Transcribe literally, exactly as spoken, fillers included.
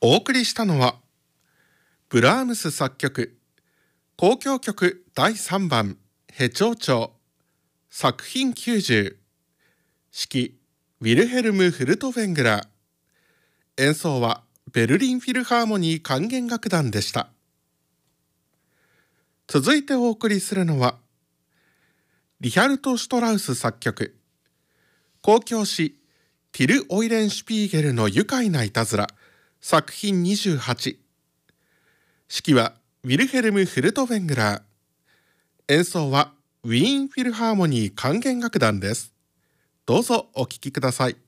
お送りしたのはブラームス作曲交響曲だいさんばんヘチョウチョウ作品きゅうじゅう指揮ウィルヘルム・フルトフェングラー演奏はベルリンフィルハーモニー管弦楽団でした。続いてお送りするのはリヒャルト・シュトラウス作曲交響詩ティル・オイレンシュピーゲルの愉快ないたずら作品にじゅうはち指揮はウィルヘルム・フルトフェングラー演奏はウィーンフィルハーモニー管弦楽団です。どうぞお聴きください。